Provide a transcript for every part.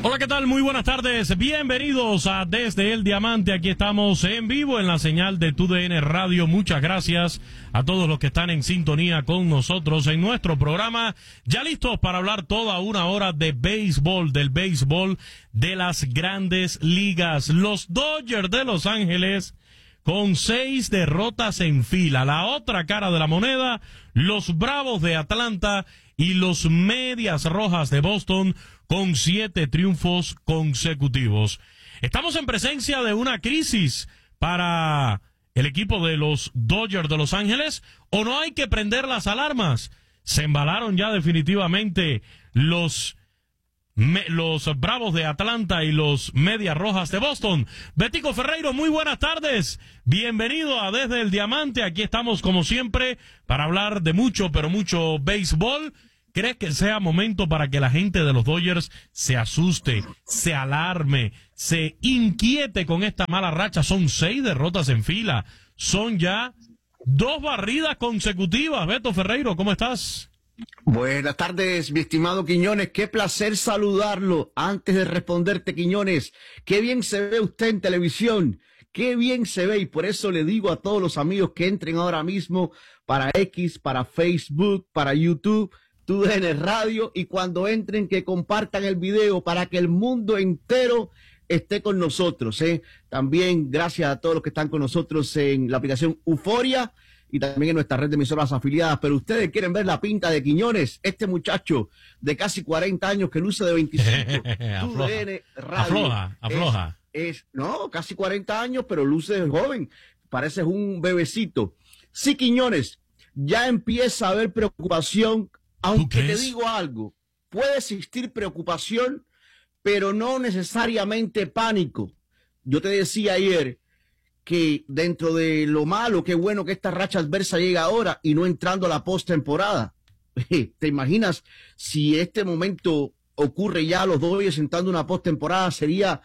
Hola, ¿qué tal? Muy buenas tardes. Bienvenidos a Desde el Diamante. Aquí estamos en vivo en la señal de TUDN Radio. Muchas gracias a todos los que están en sintonía con nosotros en nuestro programa. Ya listos para hablar toda una hora de béisbol, del béisbol de las grandes ligas. Los Dodgers de Los Ángeles con 6 derrotas en fila. La otra cara de la moneda, los Bravos de Atlanta y los Medias Rojas de Boston con 7 triunfos consecutivos. Estamos en presencia de una crisis para el equipo de los Dodgers de Los Ángeles, ¿o no hay que prender las alarmas? Se embalaron ya definitivamente los Bravos de Atlanta y los Medias Rojas de Boston. Betico Ferreiro, muy buenas tardes. Bienvenido a Desde el Diamante. Aquí estamos como siempre para hablar de mucho, pero mucho béisbol. ¿Crees que sea momento para que la gente de los Dodgers se asuste, se alarme, se inquiete con esta mala racha? Son 6 derrotas en fila. Son ya 2 barridas consecutivas. Beto Ferreiro, ¿cómo estás? Buenas tardes, mi estimado Quiñones. Qué placer saludarlo. Antes de responderte, Quiñones, qué bien se ve usted en televisión. Qué bien se ve, y por eso le digo a todos los amigos que entren ahora mismo para X, para Facebook, para YouTube, TUDN Radio, y cuando entren que compartan el video para que el mundo entero esté con nosotros. También gracias a todos los que están con nosotros en la aplicación Euforia y también en nuestra red de emisoras afiliadas. Pero ustedes quieren ver la pinta de Quiñones, este muchacho de casi 40 años que luce de 25. TUDN Radio. Afloja. No, casi 40 años, pero luce joven. Pareces un bebecito. Sí, Quiñones, ya empieza a haber preocupación. Aunque te digo algo, puede existir preocupación, pero no necesariamente pánico. Yo te decía ayer que dentro de lo malo, qué bueno que esta racha adversa llega ahora y no entrando a la postemporada. ¿Te imaginas si este momento ocurre ya los Dodgers entrando a una postemporada? Sería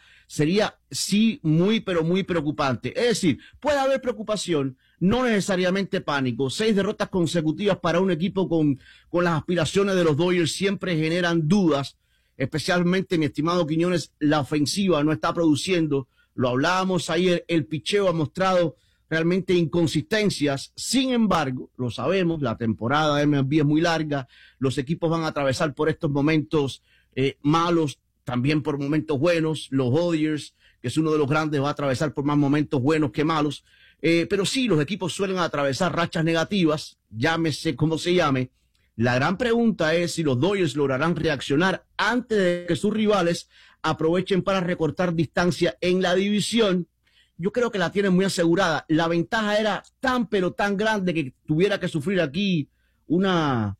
sí muy, pero muy preocupante. Es decir, puede haber preocupación, no necesariamente pánico. 6 derrotas consecutivas para un equipo con las aspiraciones de los Dodgers siempre generan dudas, especialmente, mi estimado Quiñones, la ofensiva no está produciendo. Lo hablábamos ayer, el picheo ha mostrado realmente inconsistencias. Sin embargo, lo sabemos, la temporada de MLB es muy larga, los equipos van a atravesar por estos momentos malos, también por momentos buenos. Los Dodgers, que es uno de los grandes, va a atravesar por más momentos buenos que malos. Pero sí, los equipos suelen atravesar rachas negativas, llámese como se llame. La gran pregunta es si los Dodgers lograrán reaccionar antes de que sus rivales aprovechen para recortar distancia en la división. Yo creo que la tienen muy asegurada. La ventaja era tan pero tan grande que tuviera que sufrir aquí una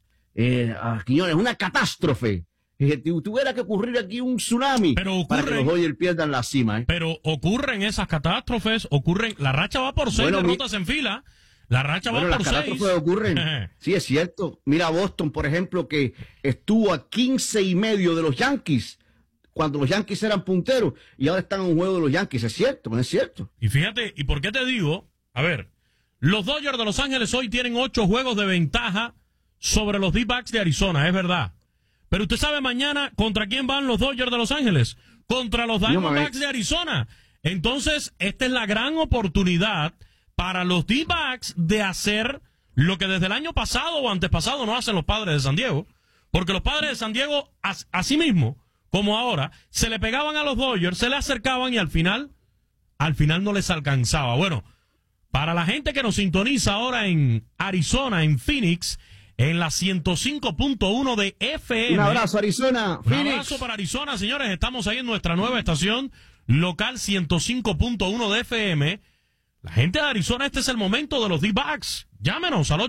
catástrofe. Tuviera que ocurrir aquí un tsunami para que los Dodgers pierdan la cima. Pero ocurren esas catástrofes, la racha va por 6 derrotas en fila. La racha va por 6. Las catástrofes ocurren. Sí, es cierto. Mira Boston, por ejemplo, que estuvo a 15.5 de los Yankees cuando los Yankees eran punteros y ahora están en un juego de los Yankees. Es cierto, no es cierto. Y fíjate, ¿y por qué te digo? A ver, los Dodgers de Los Ángeles hoy tienen 8 juegos de ventaja sobre los D-backs de Arizona, es verdad. Pero usted sabe mañana contra quién van los Dodgers de Los Ángeles. Contra los Diamondbacks de Arizona. Entonces, esta es la gran oportunidad para los D-backs de hacer lo que desde el año pasado o antepasado no hacen los Padres de San Diego. Porque los Padres de San Diego, así mismo, como ahora, se le pegaban a los Dodgers, se le acercaban y al final no les alcanzaba. Bueno, para la gente que nos sintoniza ahora en Arizona, en Phoenix, en la 105.1 de FM. Un abrazo, Arizona. Un abrazo para Arizona, señores. Estamos ahí en nuestra nueva estación local 105.1 de FM. La gente de Arizona, este es el momento de los D-backs. Llámenos al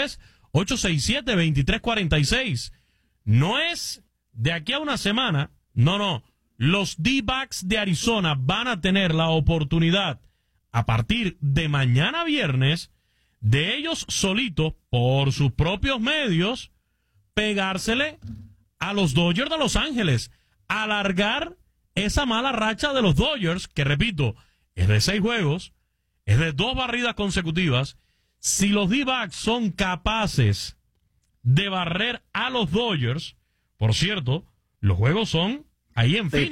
833-867-2346. No es de aquí a una semana. No. Los D-backs de Arizona van a tener la oportunidad a partir de mañana viernes de ellos solitos, por sus propios medios, pegársele a los Dodgers de Los Ángeles, alargar esa mala racha de los Dodgers, que repito, es de 6 juegos, es de 2 barridas consecutivas. Si los D-backs son capaces de barrer a los Dodgers, por cierto, los juegos son ahí en Phoenix.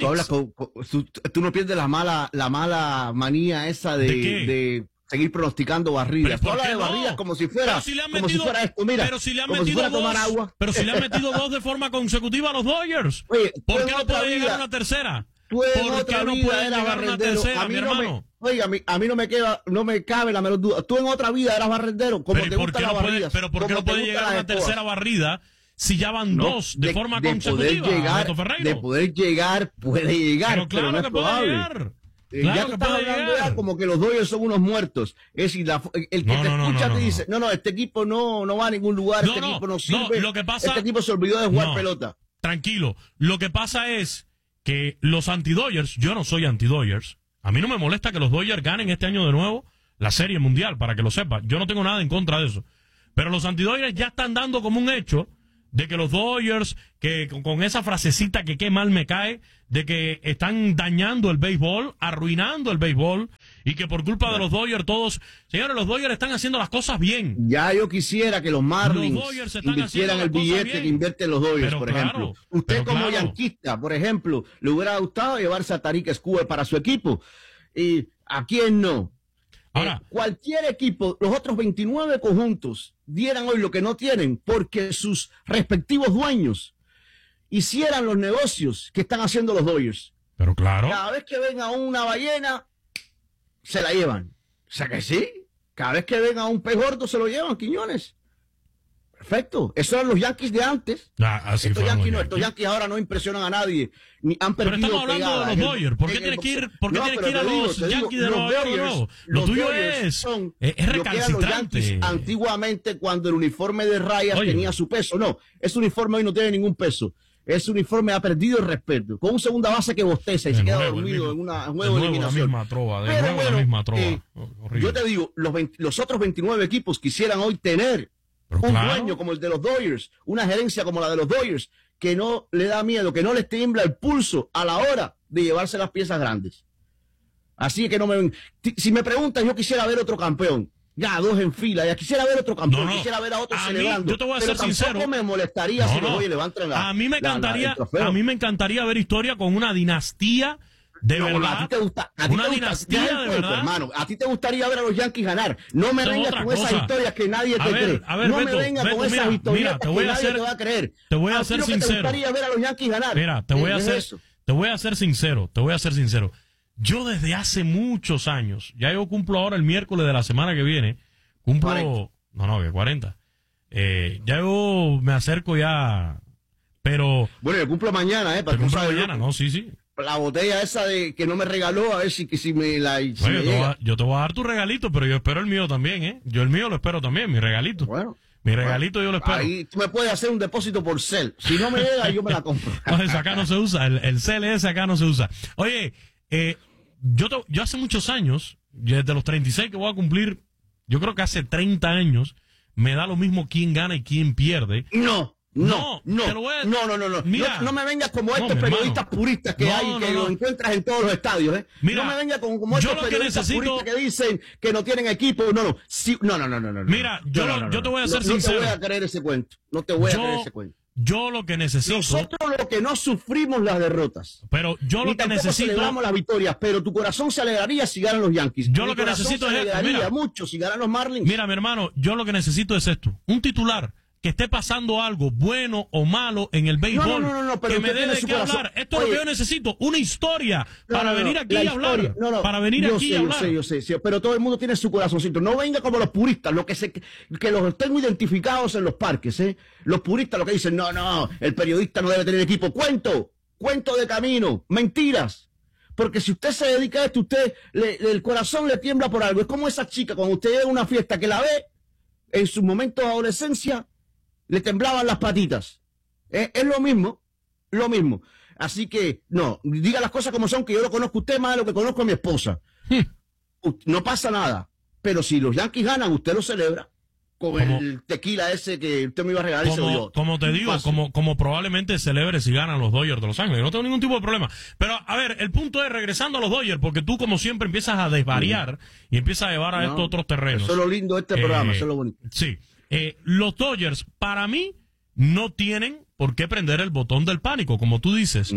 Tú no pierdes la mala manía esa de seguir pronosticando barridas. Tú hablas de barridas como si fuera esto, mira, pero si le han metido tomar agua. Pero si le han metido 2 de forma consecutiva a los Dodgers. Oye, ¿por qué no puede llegar a una tercera? ¿Por qué no puede llegar a una tercera, mi hermano? A mí no me cabe la menor duda. Tú en otra vida eras barrendero, como te gustan las barridas. Pero ¿por qué no puede llegar a una tercera barrida si ya van 2 de forma consecutiva? De poder llegar, puede llegar. Pero claro no es que puede llegar. Claro ya que estás hablando ya como que los Dodgers son unos muertos. Es decir, el que te escucha te dice, este equipo no va a ningún lugar, este equipo no sirve, este equipo se olvidó de jugar pelota. Tranquilo, lo que pasa es que los anti-Dodgers, yo no soy anti-Dodgers, a mí no me molesta que los Dodgers ganen este año de nuevo la Serie Mundial, para que lo sepa, yo no tengo nada en contra de eso, pero los anti-Dodgers ya están dando como un hecho de que los Dodgers, que con esa frasecita que qué mal me cae, de que están dañando el béisbol, arruinando el béisbol, y que por culpa de los Dodgers todos, señores, los Dodgers están haciendo las cosas bien. Ya yo quisiera que los Marlins invirtieran el billete que invierten los Dodgers, por ejemplo. Usted como yanquista, por ejemplo, le hubiera gustado llevarse a Tarik Skubal para su equipo. ¿Y a quién no? Ahora, cualquier equipo, los otros 29 conjuntos, dieran hoy lo que no tienen porque sus respectivos dueños hicieran los negocios que están haciendo los Dodgers. Pero claro. Cada vez que ven a una ballena, se la llevan. O sea que sí. Cada vez que ven a un pez gordo, se lo llevan, Quiñones. Perfecto. Esos eran los Yankees de antes. Estos Yankees ahora no impresionan a nadie. Ni han perdido. Pero estamos hablando de los Dodgers. ¿Por qué tienes que ir a los Yankees de Nueva York? Lo tuyo es recalcitrante. Antiguamente, cuando el uniforme de rayas tenía su peso. No, ese uniforme hoy no tiene ningún peso. Ese uniforme ha perdido el respeto. Con un segunda base que bosteza y se queda dormido en un juego de eliminación. La misma trova. Yo te digo, los otros 29 equipos quisieran hoy tener dueño como el de los Dodgers, una gerencia como la de los Dodgers, que no le da miedo, que no les tiembla el pulso a la hora de llevarse las piezas grandes. Así que no me ven. Si me preguntan, yo quisiera ver otro campeón. Ya, 2 en fila. Ya quisiera ver otro campeón. Quisiera ver a otros celebrando. Yo te voy a ser sincero. Me molestaría si los Dodgers levantan a mí me encantaría ver historia con una dinastía. De verdad, a ti te gusta, una dinastía de verdad, hermano. A ti te gustaría ver a los Yankees ganar. No me vengas con esas historias que nadie te cree. No me vengas con esas historias que nadie te va a creer. Te voy a ser sincero. Te gustaría ver a los Yankees ganar. Mira, te voy a ser sincero. Yo desde hace muchos años, ya yo cumplo ahora el miércoles de la semana que viene, cumplo, 40. Ya yo me acerco ya, pero. Bueno, yo cumplo mañana, para cumplo mañana, no, sí. La botella esa de que no me regaló, a ver si me la... yo te voy a dar tu regalito, pero yo espero el mío también, Yo el mío lo espero también, mi regalito. Mi regalito yo lo espero. Ahí tú me puedes hacer un depósito por Cel. Si no me llega, yo me la compro. No, eso acá no se usa, el Cel ese acá no se usa. Oye, yo hace muchos años, desde los 36 que voy a cumplir, yo creo que hace 30 años, me da lo mismo quién gana y quién pierde. No. Mira, no me vengas como estos periodistas puristas que hay, que lo encuentras en todos los estadios, Mira, no me vengas como estos periodistas puristas que dicen que no tienen equipo. No. Mira, yo te voy a ser sincero. No te voy a creer ese cuento. Yo lo que necesito. Nosotros lo que no sufrimos las derrotas. Pero yo lo que necesito. Celebramos las victorias, pero tu corazón se alegraría si ganan los Yankees. Yo lo que necesito es esto. Mira, mucho si ganan los Marlins. Mira, mi hermano, yo lo que necesito es esto. Un titular que esté pasando algo bueno o malo en el béisbol, pero que me dé de qué hablar. Esto es lo que yo necesito, una historia para venir aquí a hablar. Para venir aquí a hablar. Yo sé, pero todo el mundo tiene su corazoncito. No venga como los puristas, que los tengo identificados en los parques, Los puristas lo que dicen, no, el periodista no debe tener equipo. Cuento de camino, mentiras. Porque si usted se dedica a esto, el corazón le tiembla por algo. Es como esa chica, cuando usted llega a una fiesta que la ve, en sus momentos de adolescencia, le temblaban las patitas. Es lo mismo. Así que, no, diga las cosas como son, que yo lo conozco a usted más de lo que conozco a mi esposa. No pasa nada. Pero si los Yankees ganan, usted lo celebra. Con el tequila ese que usted me iba a regalar. Como te digo, como probablemente celebre si ganan los Dodgers de Los Ángeles. No tengo ningún tipo de problema. Pero, a ver, el punto es, regresando a los Dodgers, porque tú, como siempre, empiezas a desvariar y empiezas a llevar a estos otros terrenos. Eso es lo lindo de este programa, eso es lo bonito. Sí. Los Dodgers, para mí, no tienen por qué prender el botón del pánico, como tú dices. No.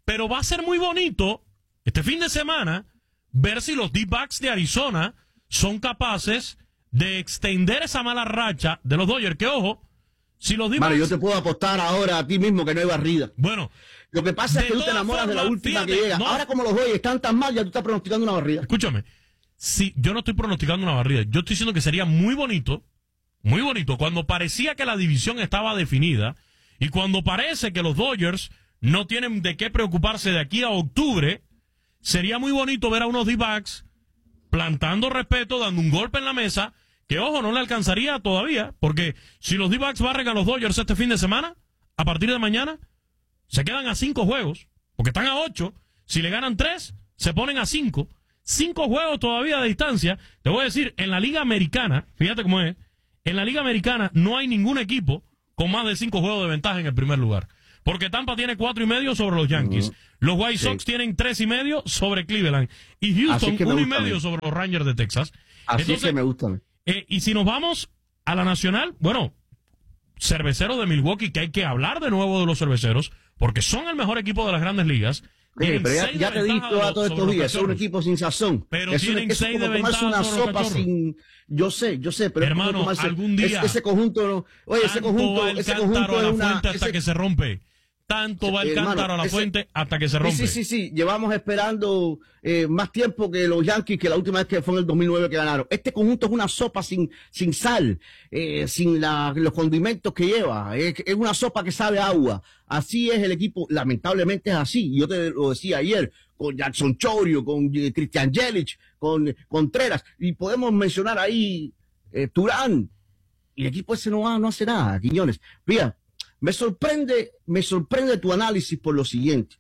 Pero va a ser muy bonito este fin de semana ver si los D-backs de Arizona son capaces de extender esa mala racha de los Dodgers. Que ojo, si los D-backs... Vale, yo te puedo apostar ahora a ti mismo que no hay barrida. Bueno, lo que pasa es que tú te enamoras de la última que llega. Ahora como los Dodgers están tan mal, ya tú estás pronosticando una barrida. Escúchame, si yo no estoy pronosticando una barrida, yo estoy diciendo que sería muy bonito, cuando parecía que la división estaba definida y cuando parece que los Dodgers no tienen de qué preocuparse de aquí a octubre, sería muy bonito ver a unos D-backs plantando respeto, dando un golpe en la mesa, que ojo, no le alcanzaría todavía, porque si los D-backs barren a los Dodgers este fin de semana, a partir de mañana, se quedan a 5 juegos, porque están a 8, si le ganan 3, se ponen a 5, 5 juegos todavía de distancia. Te voy a decir, en la Liga Americana, fíjate cómo es, en la Liga Americana no hay ningún equipo con más de 5 juegos de ventaja en el primer lugar. Porque Tampa tiene 4.5 sobre los Yankees. Los White Sox tienen 3.5 sobre Cleveland. Y Houston 1.5 sobre los Rangers de Texas. Así entonces, es que me gusta. Y si nos vamos a la nacional, bueno, cerveceros de Milwaukee, que hay que hablar de nuevo de los cerveceros, porque son el mejor equipo de las grandes ligas. Pero ya te dije todos estos días, son un equipo sin sazón. Pero tienen 6 de ventaja una sopa sin... Yo sé, pero... Hermano, algún día... Ese conjunto... Oye, ese conjunto es una... hasta que se rompe. Tanto va el cántaro a la fuente hasta que se rompe. Sí. Llevamos esperando más tiempo que los Yankees, que la última vez que fue en el 2009 que ganaron. Este conjunto es una sopa sin sal, sin los condimentos que lleva. Es una sopa que sabe a agua. Así es el equipo. Lamentablemente es así. Yo te lo decía ayer, con Jackson Chourio, con Christian Yelich, con Contreras. Y podemos mencionar ahí Turán. Y el equipo ese no hace nada, Quiñones. Mira, me sorprende tu análisis por lo siguiente.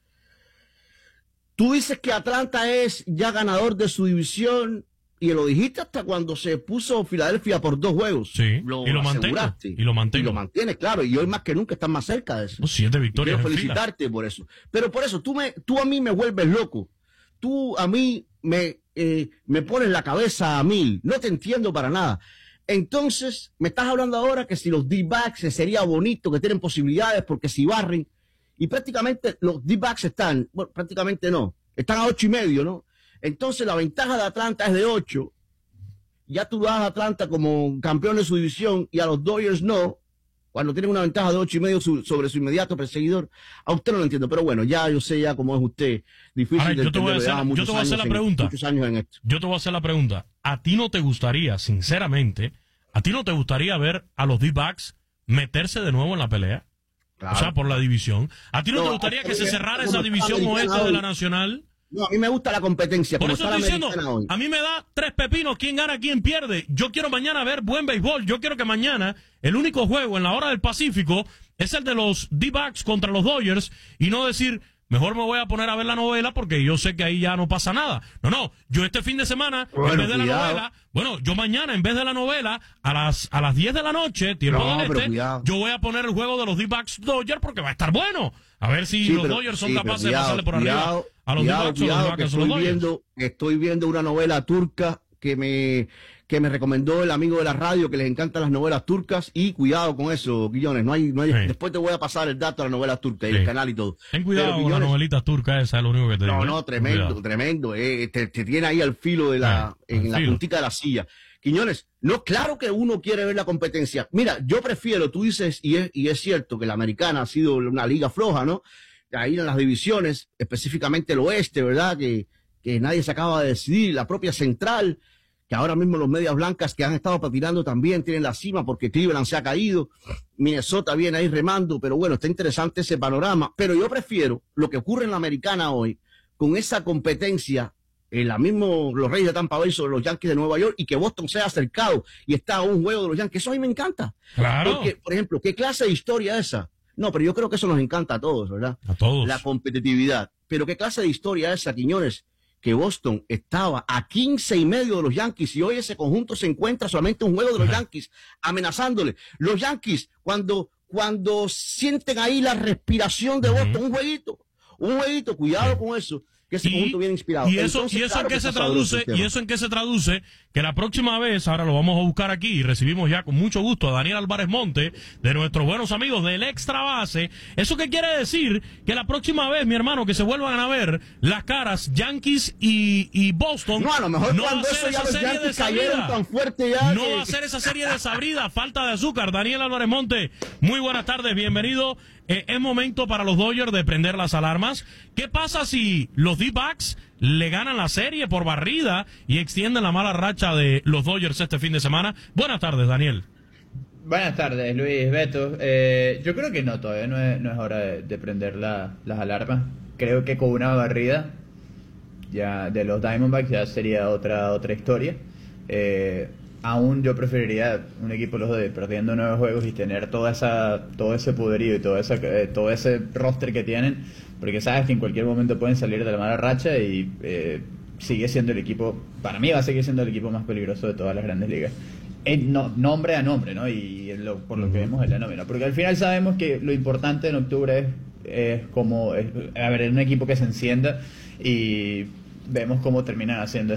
Tú dices que Atlanta es ya ganador de su división y lo dijiste hasta cuando se puso Filadelfia por 2 juegos. Sí, y lo mantengo. Y lo mantienes, claro, y hoy más que nunca estás más cerca de eso. 7 victorias. Quiero felicitarte por eso. Pero por eso, tú a mí me vuelves loco. Tú a mí me pones la cabeza a 1000. No te entiendo para nada. Entonces, me estás hablando ahora que si los D-backs sería bonito, que tienen posibilidades, porque si barren, y prácticamente los D-backs están, bueno, prácticamente no, están a 8.5, ¿no? Entonces, la ventaja de Atlanta es de 8. Ya tú das a Atlanta como campeón de su división y a los Dodgers no, cuando tienen una ventaja de 8.5 sobre su inmediato perseguidor. A usted no lo entiendo, pero bueno, ya yo sé ya cómo es usted. Difícil ahora, de yo te voy a hacer la pregunta. Muchos años en esto. Yo te voy a hacer la pregunta. ¿A ti no te gustaría, sinceramente, ver a los D-backs meterse de nuevo en la pelea? Claro. O sea, por la división. ¿A ti no te gustaría que se cerrara esa división oeste de la Nacional? No, a mí me gusta la competencia. Por eso estoy diciendo, a mí me da 3 pepinos quién gana, quién pierde. Yo quiero mañana ver buen béisbol. Yo quiero que mañana el único juego en la hora del Pacífico es el de los D-backs contra los Dodgers y no decir, mejor me voy a poner a ver la novela porque yo sé que ahí ya no pasa nada. No, yo este fin de semana, en vez de la novela, yo mañana, en vez de la novela, a las 10 de la noche, tiempo del este, yo voy a poner el juego de los D-backs Dodgers porque va a estar bueno. A ver si los Dodgers son capaces de pasarle por arriba a los D-backs o los D-backs a los Dodgers. Estoy viendo una novela turca que me recomendó el amigo de la radio, que les encantan las novelas turcas, y cuidado con eso, Quillones, no hay después te voy a pasar el dato de las novelas turcas, el canal y todo. Ten cuidado con las novelitas turcas, esa es lo único que te digo. No, tremendo, te tiene ahí al filo de la puntita de la silla. Quiñones, no, claro que uno quiere ver la competencia. Mira, yo prefiero, tú dices, y es cierto que la americana ha sido una liga floja, ¿no? Ahí en las divisiones, específicamente el oeste, ¿verdad? Que nadie se acaba de decidir, la propia central, que ahora mismo los medias blancas que han estado patinando también tienen la cima porque Cleveland se ha caído, Minnesota viene ahí remando, pero bueno, está interesante ese panorama. Pero yo prefiero lo que ocurre en la americana hoy, con esa competencia, los Reyes de Tampa Bay sobre los Yankees de Nueva York, y que Boston sea acercado y está a un juego de los Yankees. Eso a mí me encanta. Claro. Porque, por ejemplo, ¿qué clase de historia es esa? No, pero yo creo que eso nos encanta a todos, ¿verdad? A todos. La competitividad. Pero ¿qué clase de historia es esa, Quiñones? Que Boston estaba a 15.5 de los Yankees y hoy ese conjunto se encuentra solamente un juego de los Yankees, amenazándole. Los Yankees, cuando sienten ahí la respiración de Boston, un jueguito, cuidado con eso. que ese conjunto viene inspirado. Y eso en qué se traduce, que la próxima vez, ahora lo vamos a buscar aquí y recibimos ya con mucho gusto a Daniel Álvarez Monte, de nuestros buenos amigos del Extra Base. ¿Eso qué quiere decir? Que la próxima vez, mi hermano, que se vuelvan a ver las caras Yankees y Boston. No, a lo mejor cuando eso ya los Yankees cayeron tan fuerte ya. No va a ser esa serie desabrida, falta de azúcar. Daniel Álvarez Monte, muy buenas tardes, bienvenido. Es momento para los Dodgers de prender las alarmas. ¿Qué pasa si los D-backs le ganan la serie por barrida y extienden la mala racha de los Dodgers este fin de semana? Buenas tardes, Daniel. Buenas tardes, Luis, Beto. Yo creo que no, todavía no es hora de prender las alarmas. Creo que con una barrida ya de los Diamondbacks ya sería otra historia. Aún yo preferiría un equipo los de perdiendo 9 juegos y tener todo ese poderío y todo ese roster que tienen, porque sabes que en cualquier momento pueden salir de la mala racha y sigue siendo el equipo, para mí va a seguir siendo el equipo más peligroso de todas las grandes ligas. Nombre a nombre, ¿no? Y por lo que vemos en la nómina, porque al final sabemos que lo importante en octubre es un equipo que se encienda, y vemos cómo terminan haciendo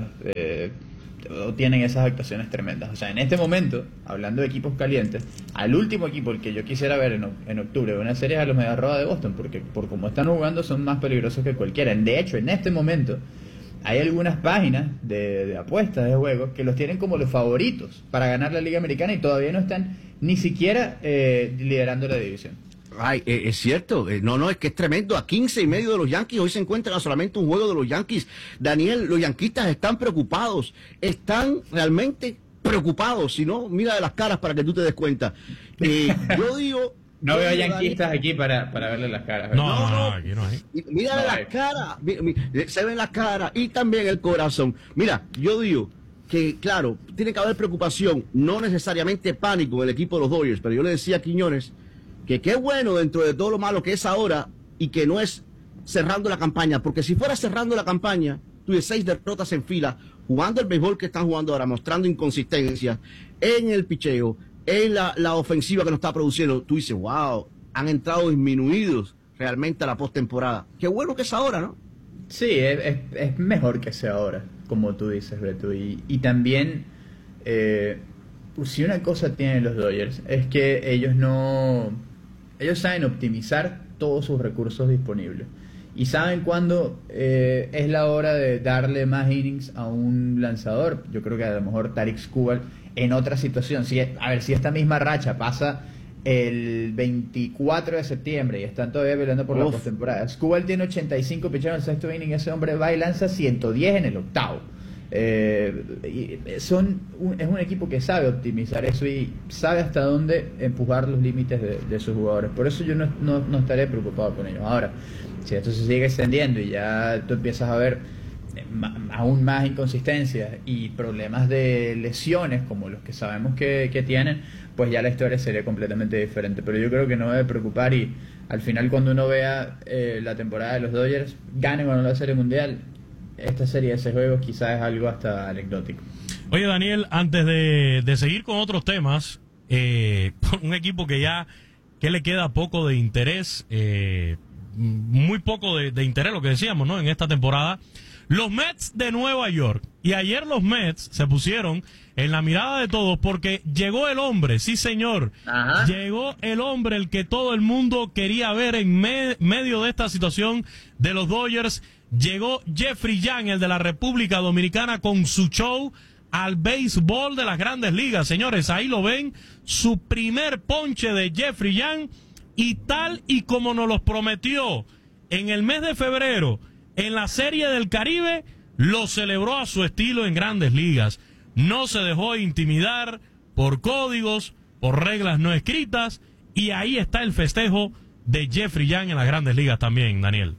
tienen esas actuaciones tremendas. O sea, en este momento, hablando de equipos calientes, al último equipo el que yo quisiera ver en octubre de una serie es a los Medias Rojas de Boston, porque por como están jugando son más peligrosos que cualquiera. De hecho, en este momento hay algunas páginas de apuestas de juegos que los tienen como los favoritos para ganar la Liga Americana y todavía no están ni siquiera liderando la división. Ay, es cierto, es que es tremendo. A 15.5 de los Yankees, hoy se encuentran a solamente un juego de los Yankees. Daniel, los yanquistas están preocupados, están realmente preocupados. Si no, mira de las caras para que tú te des cuenta. Yo digo... No veo yanquistas aquí para verle las caras. No, aquí no hay. Mira de las caras, se ven las caras y también el corazón. Mira, yo digo que, claro, tiene que haber preocupación, no necesariamente pánico en el equipo de los Dodgers, pero yo le decía a Quiñones que qué bueno dentro de todo lo malo que es ahora y que no es cerrando la campaña, porque si fuera cerrando la campaña, tuve 6 derrotas en fila, jugando el béisbol que están jugando ahora, mostrando inconsistencia en el picheo, en la ofensiva que nos está produciendo, tú dices, wow, han entrado disminuidos realmente a la postemporada. Qué bueno que es ahora, ¿no? Sí, es mejor que sea ahora, como tú dices, Beto, y también... si una cosa tienen los Dodgers es que ellos saben optimizar todos sus recursos disponibles y saben cuándo es la hora de darle más innings a un lanzador. Yo creo que a lo mejor Tarik Skubal en otra situación, si esta misma racha pasa el 24 de septiembre y están todavía peleando por la postemporada, Skubal tiene 85 picheos en el sexto inning, ese hombre va y lanza 110 en el octavo. Es un equipo que sabe optimizar eso y sabe hasta dónde empujar los límites de sus jugadores. Por eso yo no estaré preocupado con ellos. Ahora, si esto se sigue extendiendo y ya tú empiezas a ver aún más inconsistencias y problemas de lesiones como los que sabemos que tienen, pues ya la historia sería completamente diferente. Pero yo creo que no debe preocupar, y al final cuando uno vea la temporada de los Dodgers, ganen o no la Serie Mundial, esta serie de 6 juegos quizás es algo hasta anecdótico. Oye, Daniel, antes de seguir con otros temas, un equipo que le queda poco de interés, muy poco de interés, lo que decíamos, ¿no? En esta temporada, los Mets de Nueva York. Y ayer los Mets se pusieron en la mirada de todos porque llegó el hombre, sí señor. Ajá. Llegó el hombre, el que todo el mundo quería ver en medio de esta situación de los Dodgers. Llegó Jeffrey Young, el de la República Dominicana, con su show al béisbol de las Grandes Ligas. Señores, ahí lo ven, su primer ponche de Jeffrey Young, y tal y como nos los prometió en el mes de febrero en la Serie del Caribe, lo celebró a su estilo en Grandes Ligas. No se dejó intimidar por códigos, por reglas no escritas, y ahí está el festejo de Jeffrey Young en las Grandes Ligas también, Daniel.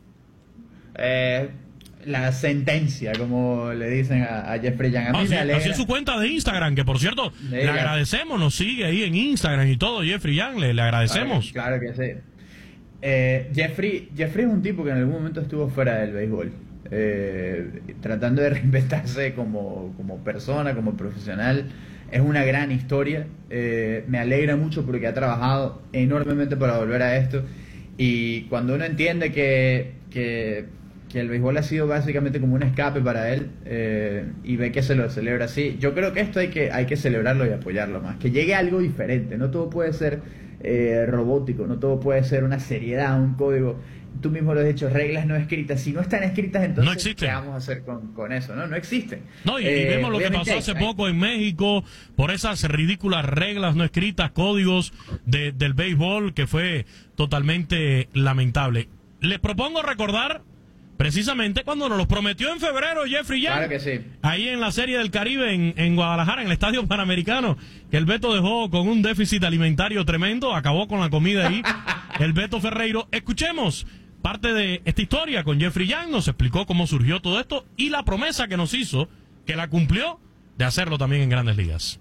La sentencia, como le dicen a Jeffrey Young. A mí me alegra. Así es su cuenta de Instagram, que por cierto, le agradecemos, nos sigue ahí en Instagram y todo, Jeffrey Young, le agradecemos. Claro que sí. Jeffrey es un tipo que en algún momento estuvo fuera del béisbol, tratando de reinventarse como persona, como profesional. Es una gran historia. Me alegra mucho porque ha trabajado enormemente para volver a esto, y cuando uno entiende que el béisbol ha sido básicamente como un escape para él, y ve que se lo celebra así. Yo creo que esto hay que celebrarlo y apoyarlo más, que llegue algo diferente. No todo puede ser robótico, no todo puede ser una seriedad, un código. Tú mismo lo has dicho, reglas no escritas. Si no están escritas, entonces no existen. ¿qué vamos a hacer con eso? No existen. No, y vemos lo que pasó hace poco en México por esas ridículas reglas no escritas, códigos del béisbol, que fue totalmente lamentable. Les propongo recordar precisamente cuando nos los prometió en febrero Jeffrey Young. Claro que sí. Ahí en la Serie del Caribe en Guadalajara, en el Estadio Panamericano, que el Beto dejó con un déficit alimentario tremendo, acabó con la comida ahí, el Beto Ferreiro. Escuchemos parte de esta historia con Jeffrey Young, nos explicó cómo surgió todo esto y la promesa que nos hizo, que la cumplió, de hacerlo también en Grandes Ligas.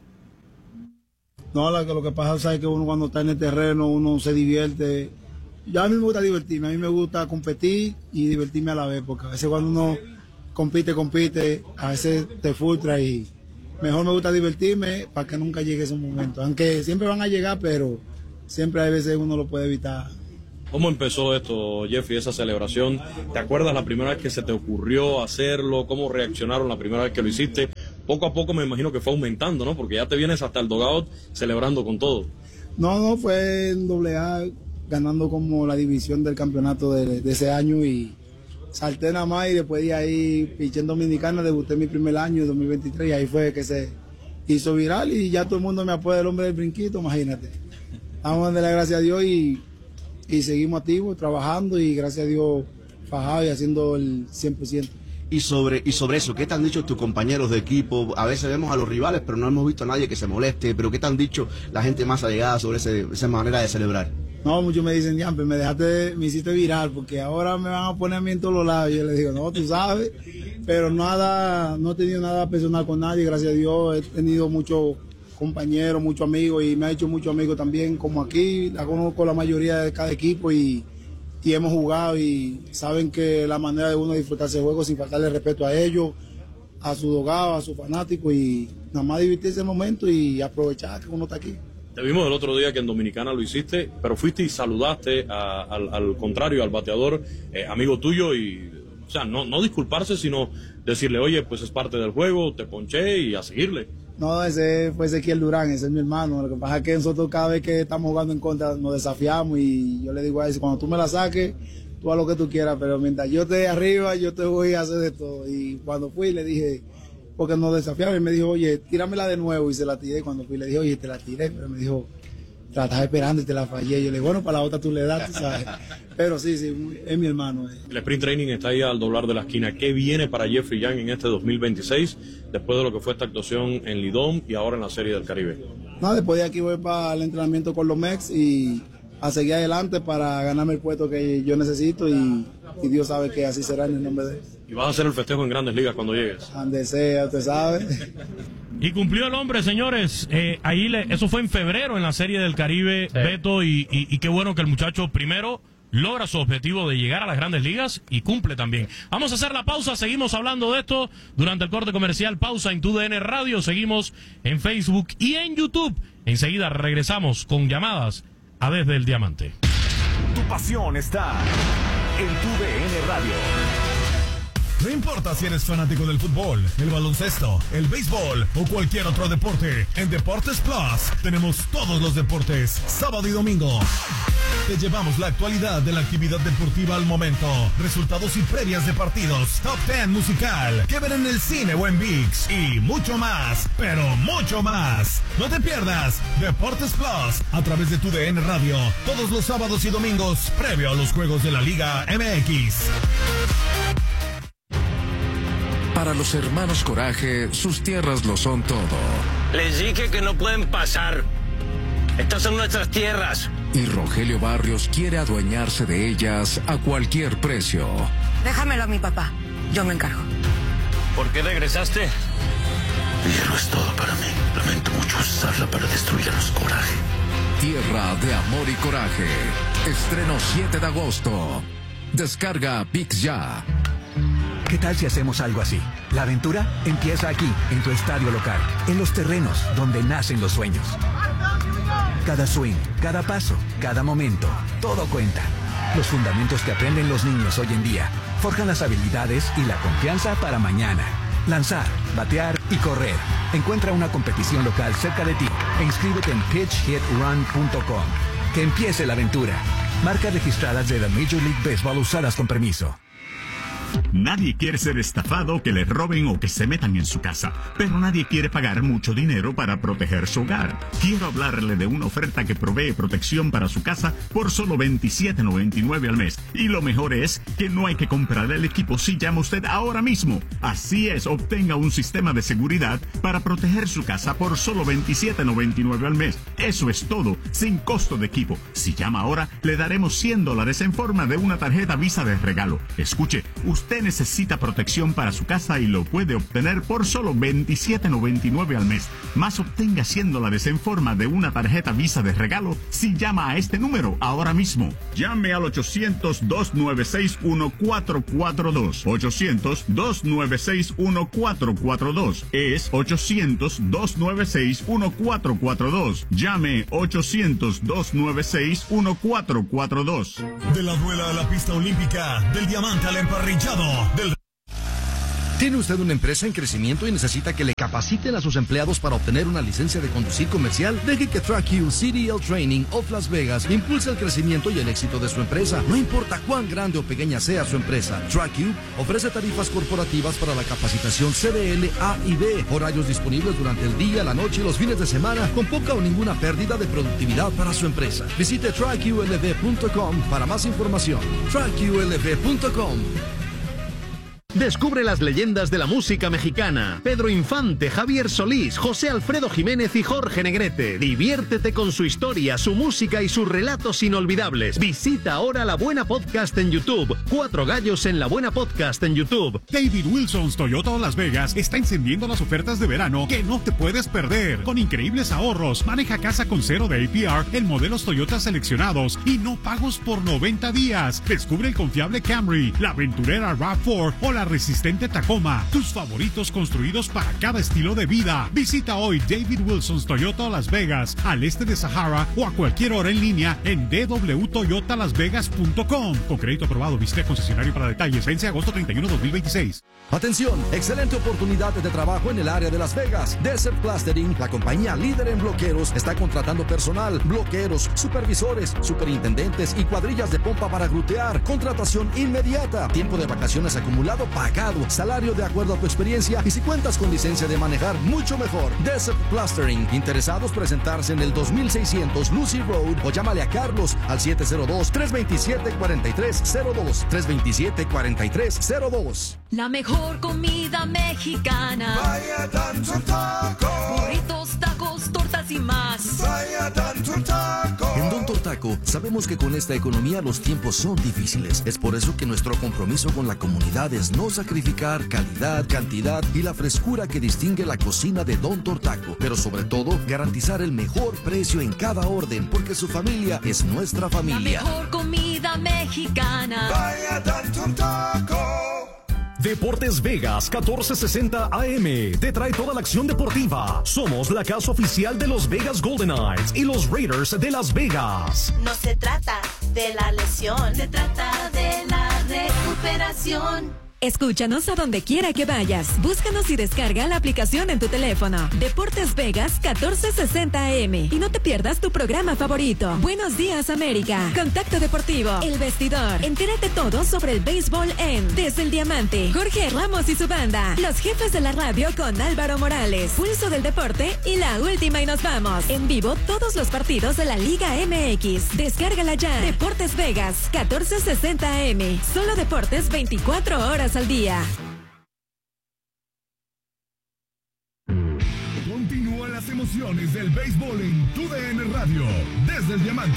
No, lo que pasa es que uno cuando está en el terreno, uno se divierte. Ya a mí me gusta divertirme, a mí me gusta competir y divertirme a la vez, porque a veces cuando uno compite, a veces te frustra y mejor me gusta divertirme para que nunca llegue ese momento. Aunque siempre van a llegar, pero siempre hay veces uno lo puede evitar. ¿Cómo empezó esto, Jeffrey, esa celebración? ¿Te acuerdas la primera vez que se te ocurrió hacerlo? ¿Cómo reaccionaron la primera vez que lo hiciste? Poco a poco me imagino que fue aumentando, ¿no? Porque ya te vienes hasta el dugout celebrando con todo. No, fue en AA, ganando como la división del campeonato de ese año y salté nada más y después de ahí piché en Dominicana, debuté mi primer año, 2023, y ahí fue que se hizo viral y ya todo el mundo me apoya el hombre del brinquito, imagínate. Vamos a darle gracias a Dios y seguimos activos, trabajando y gracias a Dios fajado y haciendo el 100%. Y sobre eso, ¿qué te han dicho tus compañeros de equipo? A veces vemos a los rivales, pero no hemos visto a nadie que se moleste. ¿Pero qué te han dicho la gente más allegada sobre esa manera de celebrar? No, muchos me dicen, me hiciste viral, porque ahora me van a poner a mí en todos los lados. Y yo les digo, no, tú sabes, pero no he tenido nada personal con nadie, gracias a Dios. He tenido muchos compañeros, muchos amigos, y me ha hecho muchos amigos también, como aquí. La conozco la mayoría de cada equipo y hemos jugado y saben que la manera de uno disfrutar ese juego sin faltarle respeto a ellos, a su dogado, a sus fanáticos, y nada más divertirse el momento y aprovechar que uno está aquí. Te vimos el otro día que en Dominicana lo hiciste, pero fuiste y saludaste al contrario, al bateador, amigo tuyo, y o sea, no disculparse, sino decirle, oye, pues es parte del juego, te ponché y a seguirle. No, ese fue Ezequiel Durán, ese es mi hermano. Lo que pasa es que nosotros cada vez que estamos jugando en contra nos desafiamos y yo le digo a él, cuando tú me la saques, tú haz lo que tú quieras, pero mientras yo esté arriba, yo te voy a hacer de todo. Y cuando fui le dije, porque nos desafiaron, y me dijo, oye, tíramela de nuevo, y se la tiré. Cuando fui le dije, oye, te la tiré, pero me dijo, te la estaba esperando y te la fallé. Yo le dije, bueno, para la otra tú le das, tú sabes. Pero sí, es mi hermano. El sprint training está ahí al doblar de la esquina. ¿Qué viene para Jeffrey Young en este 2026, después de lo que fue esta actuación en Lidom y ahora en la Serie del Caribe? No, después de aquí voy para el entrenamiento con los Mex y a seguir adelante para ganarme el puesto que yo necesito, y Dios sabe que así será en el nombre de él. ¿Y vas a hacer el festejo en Grandes Ligas cuando llegues? Donde sea, usted sabe. Y cumplió el hombre, señores. Eso fue en febrero en la Serie del Caribe, sí. Beto, y qué bueno que el muchacho primero logra su objetivo de llegar a las Grandes Ligas y cumple también. Vamos a hacer la pausa, seguimos hablando de esto durante el corte comercial. Pausa en TUDN Radio, seguimos en Facebook y en YouTube. Enseguida regresamos con llamadas a Desde el Diamante. Tu pasión está en TUDN Radio. No importa si eres fanático del fútbol, el baloncesto, el béisbol o cualquier otro deporte, en Deportes Plus tenemos todos los deportes, sábado y domingo. Te llevamos la actualidad de la actividad deportiva al momento, resultados y previas de partidos, top 10 musical, que ver en el cine o en ViX, y mucho más, pero mucho más. No te pierdas Deportes Plus a través de TUDN Radio, todos los sábados y domingos, previo a los juegos de la Liga MX. Para los hermanos Coraje, sus tierras lo son todo. Les dije que no pueden pasar. Estas son nuestras tierras. Y Rogelio Barrios quiere adueñarse de ellas a cualquier precio. Déjamelo a mi papá. Yo me encargo. ¿Por qué regresaste? Hierro es todo para mí. Lamento mucho usarla para destruir a los Coraje. Tierra de Amor y Coraje. Estreno 7 de agosto. Descarga ViX ya. ¿Qué tal si hacemos algo así? La aventura empieza aquí, en tu estadio local, en los terrenos donde nacen los sueños. Cada swing, cada paso, cada momento, todo cuenta. Los fundamentos que aprenden los niños hoy en día forjan las habilidades y la confianza para mañana. Lanzar, batear y correr. Encuentra una competición local cerca de ti e inscríbete en pitchhitrun.com. Que empiece la aventura. Marcas registradas de la Major League Baseball usadas con permiso. Nadie quiere ser estafado, que le roben o que se metan en su casa, pero nadie quiere pagar mucho dinero para proteger su hogar. Quiero hablarle de una oferta que provee protección para su casa por solo $27.99 al mes. Y lo mejor es que no hay que comprar el equipo si llama usted ahora mismo. Así es, obtenga un sistema de seguridad para proteger su casa por solo $27.99 al mes. Eso es todo, sin costo de equipo. Si llama ahora, le daremos $100 en forma de una tarjeta Visa de regalo. Escuche, usted necesita protección para su casa y lo puede obtener por solo $27.99 al mes. Más obtenga $100 en forma de una tarjeta Visa de regalo si llama a este número ahora mismo. Llame al 800-296-1442. 800-296-1442. Es 800-296-1442. Llame 800-296-1442. De la duela a la pista olímpica, del diamante al emparrillado, del... ¿Tiene usted una empresa en crecimiento y necesita que le capaciten a sus empleados para obtener una licencia de conducir comercial? Deje que TrackU CDL Training of Las Vegas impulse el crecimiento y el éxito de su empresa. No importa cuán grande o pequeña sea su empresa, TrackU ofrece tarifas corporativas para la capacitación CDL A y B, horarios disponibles durante el día, la noche y los fines de semana, con poca o ninguna pérdida de productividad para su empresa. Visite TrackULV.com para más información. TrackULV.com. Descubre las leyendas de la música mexicana. Pedro Infante, Javier Solís, José Alfredo Jiménez y Jorge Negrete. Diviértete con su historia, su música y sus relatos inolvidables. Visita ahora La Buena Podcast en YouTube. 4 Gallos en La Buena Podcast en YouTube. David Wilson's Toyota Las Vegas está encendiendo las ofertas de verano que no te puedes perder. Con increíbles ahorros, maneja casa con cero de APR en modelos Toyota seleccionados y no pagos por 90 días. Descubre el confiable Camry, la aventurera RAV4 o la resistente Tacoma, tus favoritos construidos para cada estilo de vida. Visita hoy David Wilson's Toyota Las Vegas, al este de Sahara, o a cualquier hora en línea en www.toyotalasvegas.com. Con crédito aprobado, visita concesionario para detalles. Vence agosto 31, 2026. Atención, excelente oportunidad de trabajo en el área de Las Vegas. Desert Plastering, la compañía líder en bloqueros, está contratando personal, bloqueros, supervisores, superintendentes y cuadrillas de pompa para grutear. Contratación inmediata. Tiempo de vacaciones acumulado pagado, salario de acuerdo a tu experiencia y si cuentas con licencia de manejar, mucho mejor. Desert Plastering. Interesados presentarse en el 2600 Lucy Road o llámale a Carlos al 702-327-4302. 327-4302. La mejor comida mexicana. Vaya Tanto Taco. Burritos, tacos, tortas y más. Vaya Tanto Taco. En Don Tortaco sabemos que con esta economía los tiempos son difíciles. Es por eso que nuestro compromiso con la comunidad es no sacrificar calidad, cantidad y la frescura que distingue la cocina de Don Tortaco. Pero sobre todo, garantizar el mejor precio en cada orden, porque su familia es nuestra familia. La mejor comida mexicana. Vaya Tanto Taco. Deportes Vegas 1460 AM te trae toda la acción deportiva. Somos la casa oficial de los Vegas Golden Knights y los Raiders de Las Vegas. No se trata de la lesión, se trata de la recuperación. Escúchanos a donde quiera que vayas. Búscanos y descarga la aplicación en tu teléfono. Deportes Vegas 1460 AM. Y no te pierdas tu programa favorito. Buenos días, América. Contacto Deportivo. El Vestidor. Entérate todo sobre el béisbol en Desde el Diamante. Jorge Ramos y su banda. Los jefes de la radio con Álvaro Morales. Pulso del Deporte y la última y nos vamos. En vivo todos los partidos de la Liga MX. Descárgala ya. Deportes Vegas 1460 AM. Solo deportes 24 horas al día. Continúan las emociones del béisbol en TUDN Radio, desde el Diamante.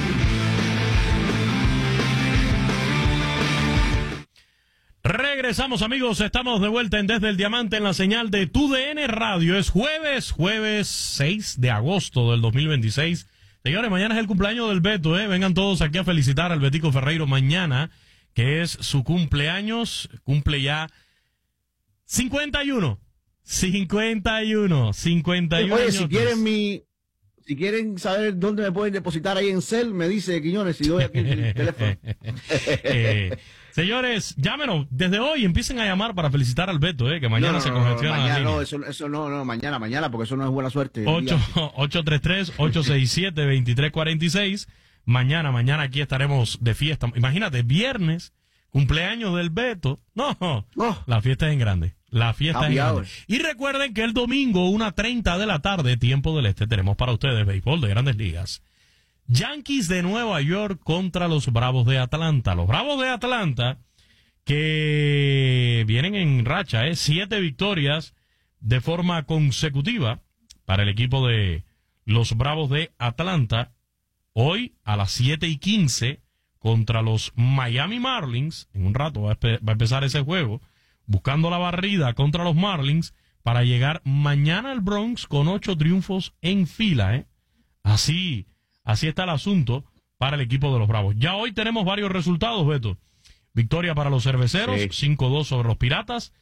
Regresamos, amigos, estamos de vuelta en Desde el Diamante en la señal de TUDN Radio. Es jueves 6 de agosto del 2026. Señores, mañana es el cumpleaños del Beto, vengan todos aquí a felicitar al Betico Ferreiro mañana, que es su cumpleaños, cumple ya 51 Oye, años. si Si quieren saber dónde me pueden depositar ahí en Cel, me dice Quiñones y doy aquí el teléfono. Señores, llámenos. Desde hoy empiecen a llamar para felicitar al Beto, que mañana se congestiona. Mañana no, eso no, mañana, porque eso no es buena suerte. 833-867-2346. Mañana aquí estaremos de fiesta. Imagínate, viernes, cumpleaños del Beto. No, la fiesta es en grande. La fiesta es en grande. Y recuerden que el domingo, 1:30 de la tarde, tiempo del este, tenemos para ustedes béisbol de Grandes Ligas. Yankees de Nueva York contra los Bravos de Atlanta. Los Bravos de Atlanta que vienen en racha, 7 victorias de forma consecutiva para el equipo de los Bravos de Atlanta. Hoy a las 7:15 contra los Miami Marlins. En un rato va a empezar ese juego, buscando la barrida contra los Marlins para llegar mañana al Bronx con 8 triunfos en fila. Así está el asunto para el equipo de los Bravos. Ya hoy tenemos varios resultados, Beto. Victoria para los Cerveceros, 5-2 sobre los Piratas,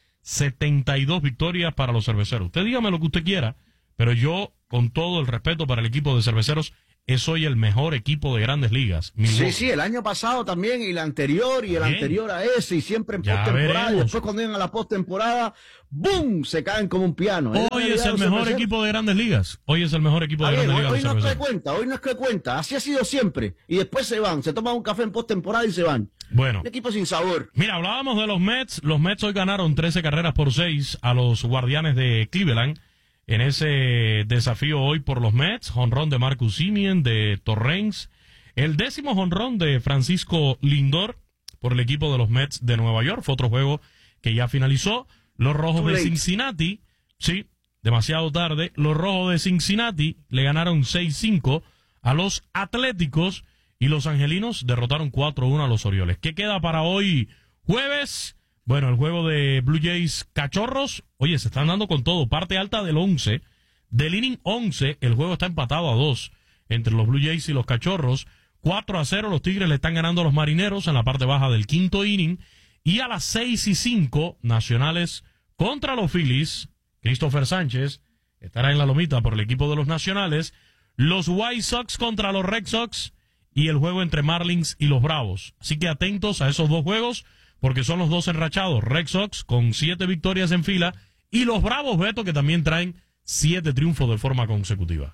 72 victorias para los Cerveceros. Usted dígame lo que usted quiera, pero yo, con todo el respeto para el equipo de Cerveceros, es hoy el mejor equipo de Grandes Ligas. Sí, el año pasado también, y el anterior, y el anterior a ese, y siempre en postemporada, y después cuando llegan a la postemporada, ¡boom!, se caen como un piano. Hoy es el mejor equipo de Grandes Ligas. Hoy es el mejor equipo de Grandes Ligas. Hoy no es que cuenta, así ha sido siempre. Y después se van, se toman un café en postemporada y se van. Bueno. Un equipo sin sabor. Mira, hablábamos de los Mets. Los Mets hoy ganaron 13-6 a los Guardianes de Cleveland. En ese desafío hoy por los Mets, jonrón de Marcus Semien, de Torrens, el 10º jonrón de Francisco Lindor por el equipo de los Mets de Nueva York. Fue otro juego que ya finalizó. Los Rojos de Cincinnati, sí, demasiado tarde. Los Rojos de Cincinnati le ganaron 6-5 a los Atléticos y los Angelinos derrotaron 4-1 a los Orioles. ¿Qué queda para hoy jueves? Bueno, el juego de Blue Jays Cachorros, oye, se están dando con todo, parte alta del 11, del inning 11, el juego está empatado a 2 entre los Blue Jays y los Cachorros, 4-0 los Tigres le están ganando a los Marineros en la parte baja del quinto inning, y a las 6:05, Nacionales contra los Phillies, Christopher Sánchez estará en la lomita por el equipo de los Nacionales, los White Sox contra los Red Sox, y el juego entre Marlins y los Bravos. Así que atentos a esos dos juegos, porque son los dos enrachados, Red Sox con 7 victorias en fila y los Bravos, Beto, que también traen 7 triunfos de forma consecutiva.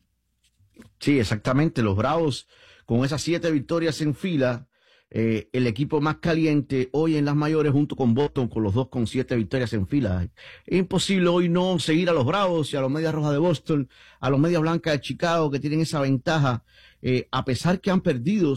Sí, exactamente, los Bravos con esas 7 victorias en fila, el equipo más caliente hoy en las mayores junto con Boston, con los dos con 7 victorias en fila. Es imposible hoy no seguir a los Bravos y a los Medias Rojas de Boston, a los Medias Blancas de Chicago, que tienen esa ventaja, a pesar que han perdido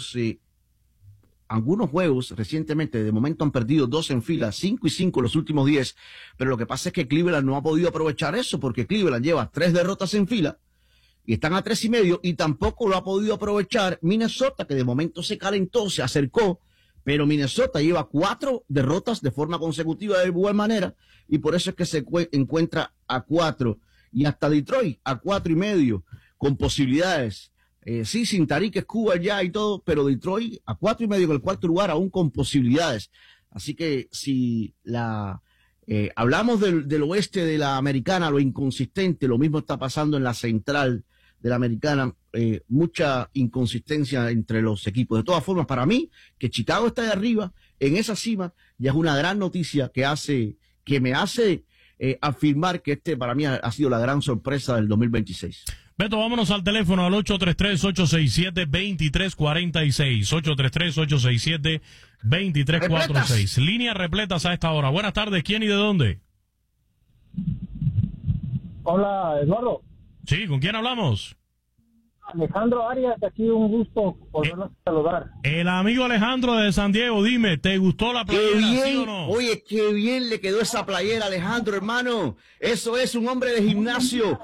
algunos juegos recientemente. De momento han perdido 2 en fila, 5-5 los últimos 10, pero lo que pasa es que Cleveland no ha podido aprovechar eso, porque Cleveland lleva 3 derrotas en fila y están a 3.5, y tampoco lo ha podido aprovechar Minnesota, que de momento se calentó, se acercó, pero Minnesota lleva 4 derrotas de forma consecutiva de igual manera, y por eso es que se encuentra a 4, y hasta Detroit a 4.5, con posibilidades. Sí, sin Tarik Escobar ya y todo, pero Detroit a 4.5 en el cuarto lugar, aún con posibilidades. Así que si hablamos del oeste de la Americana, lo inconsistente, lo mismo está pasando en la central de la Americana, mucha inconsistencia entre los equipos. De todas formas, para mí, que Chicago está de arriba, en esa cima, ya es una gran noticia que me hace afirmar que para mí ha sido la gran sorpresa del 2026. Beto, vámonos al teléfono al 833-867-2346. 833-867-2346. Líneas repletas a esta hora. Buenas tardes, ¿quién y de dónde? Hola, Eduardo. Sí, ¿con quién hablamos? Alejandro Arias, aquí un gusto volvernos a saludar. El amigo Alejandro de San Diego, dime, ¿te gustó la playera, sí o no? Oye, qué bien le quedó esa playera, Alejandro, hermano. Eso es un hombre de gimnasio.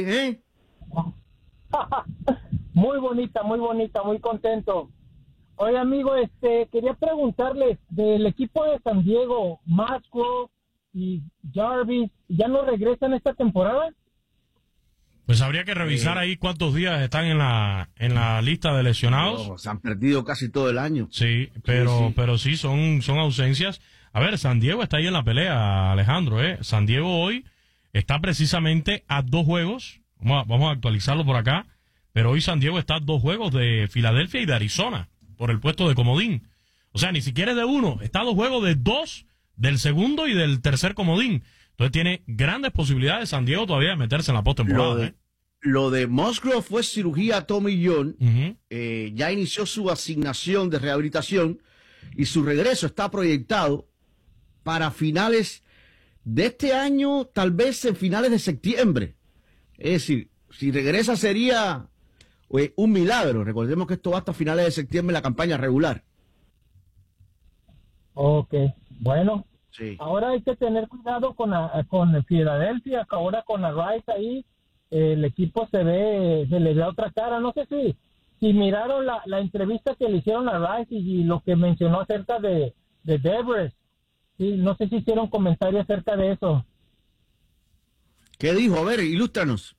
Muy bonita, muy contento. Oye, amigo, quería preguntarles del equipo de San Diego, Maxwell y Jarvis, ¿ya no regresan esta temporada? Pues habría que revisar ahí cuántos días están en la lista de lesionados. No, se han perdido casi todo el año. Sí, pero sí son ausencias. A ver, San Diego está ahí en la pelea, Alejandro, San Diego hoy está precisamente a 2 juegos. Vamos a actualizarlo por acá. pero hoy San Diego está a 2 juegos de Filadelfia y de Arizona por el puesto de comodín. O sea, ni siquiera es de 1, está a 2 juegos de 2 del segundo y del tercer comodín. Entonces tiene grandes posibilidades San Diego todavía de meterse en la postemporada. Lo de Musgrove fue cirugía a Tommy John. Ya inició su asignación de rehabilitación y su regreso está proyectado para finales de este año, tal vez en finales de septiembre. Es decir, si regresa sería un milagro. Recordemos que esto va hasta finales de septiembre, la campaña regular. Ok, bueno. Sí. Ahora hay que tener cuidado con Filadelfia, ahora con la Rice ahí, el equipo se le ve otra cara. No sé si miraron la entrevista que le hicieron a Rice y lo que mencionó acerca de Devers. Sí, no sé si hicieron comentario acerca de eso. ¿Qué dijo? A ver, ilústranos.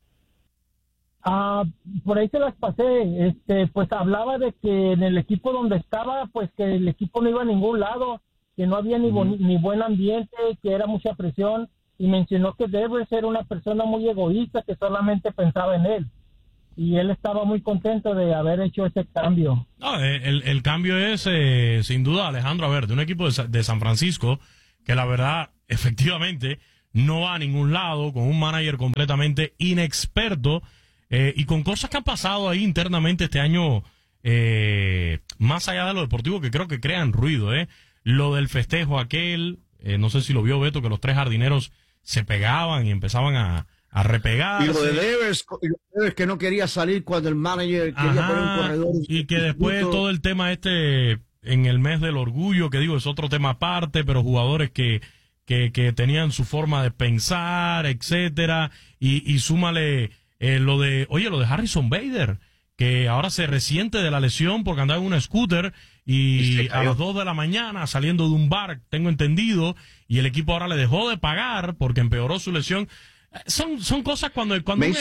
Por ahí se las pasé. Pues hablaba de que en el equipo donde estaba, pues que el equipo no iba a ningún lado, que no había ni buen ambiente, que era mucha presión, y mencionó que Devers era una persona muy egoísta que solamente pensaba en él, y él estaba muy contento de haber hecho ese cambio. No, el cambio es sin duda, Alejandro, a ver, de un equipo de San Francisco que la verdad efectivamente no va a ningún lado, con un manager completamente inexperto y con cosas que han pasado ahí internamente este año, más allá de lo deportivo, que creo que crean ruido, lo del festejo aquel, no sé si lo vio Beto, que los 3 jardineros se pegaban y empezaban a repegarse. Y lo de Devers que no quería salir cuando el manager quería poner un corredor. Y que después todo el tema en el mes del orgullo, que digo, es otro tema aparte, pero jugadores que tenían su forma de pensar, etcétera, y súmale lo de Harrison Bader, que ahora se resiente de la lesión porque andaba en un scooter y a las 2 de la mañana saliendo de un bar, tengo entendido, y el equipo ahora le dejó de pagar porque empeoró su lesión. Son cosas cuando un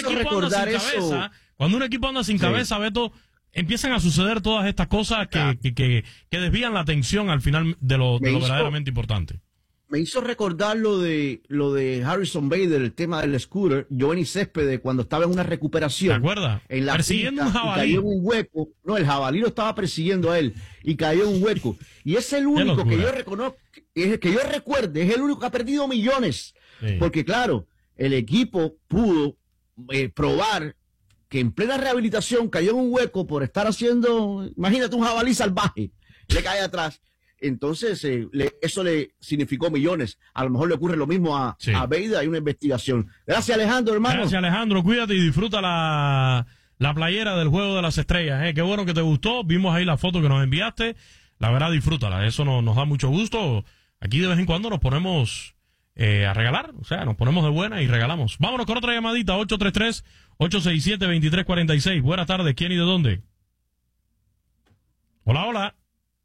equipo anda sin cabeza, Beto, empiezan a suceder todas estas cosas que desvían la atención al final de lo verdaderamente importante. Me hizo recordar lo de Harrison Bader, el tema del scooter, Giovanni Céspedes, cuando estaba en una recuperación. ¿Te acuerdas? Persiguiendo un jabalí. Cayó en un hueco. No, el jabalí lo estaba persiguiendo a él y cayó en un hueco. Y es el único que yo reconozco, que yo recuerde, es el único que ha perdido millones. Sí. Porque claro, el equipo pudo probar que en plena rehabilitación cayó en un hueco por estar haciendo, imagínate un jabalí salvaje, le cae atrás. Entonces, eso le significó millones. A lo mejor le ocurre lo mismo a Bader. Hay una investigación. Gracias, Alejandro, hermano. Gracias, Alejandro. Cuídate y disfruta la playera del Juego de las Estrellas. Qué bueno que te gustó. Vimos ahí la foto que nos enviaste. La verdad, disfrútala. Eso nos da mucho gusto. Aquí de vez en cuando nos ponemos a regalar. O sea, nos ponemos de buena y regalamos. Vámonos con otra llamadita. 833-867-2346. Buenas tardes. ¿Quién y de dónde? Hola, hola.